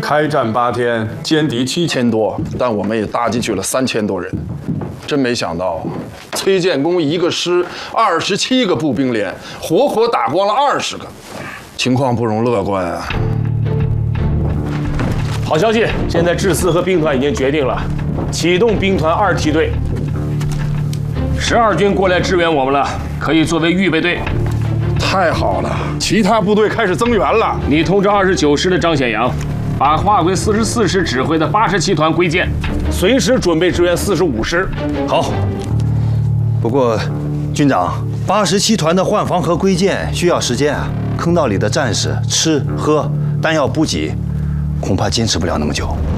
开战8天，歼敌7000多，但我们也打进去了3000多人。真没想到，崔建功一个师27个步兵连，活活打光了20个，情况不容乐观啊！ 好消息，现在志思和兵团已经决定了，启动兵团2梯队。12军过来支援我们了，可以作为预备队。 太好了，其他部队开始增援了。 你通知29师的张显阳，把划归44师指挥的87团归建，随时准备支援45师。 好。不过，军长，87团的换防和归建需要时间啊。坑道里的战士吃喝、弹药补给，恐怕坚持不了那么久。